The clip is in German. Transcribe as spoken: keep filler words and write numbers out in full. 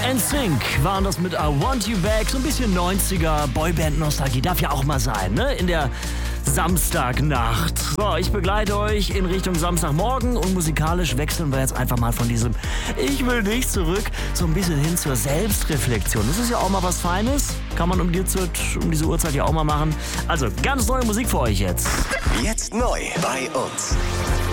N Sync waren das mit I Want You Back. So ein bisschen neunziger Boyband-Nostalgie. Darf ja auch mal sein, ne? In der Samstagnacht. So, ich begleite euch in Richtung Samstagmorgen und musikalisch wechseln wir jetzt einfach mal von diesem Ich will nicht zurück so ein bisschen hin zur Selbstreflexion. Das ist ja auch mal was Feines. Kann man um, die, um diese Uhrzeit ja auch mal machen. Also, ganz neue Musik für euch jetzt. Jetzt neu bei uns.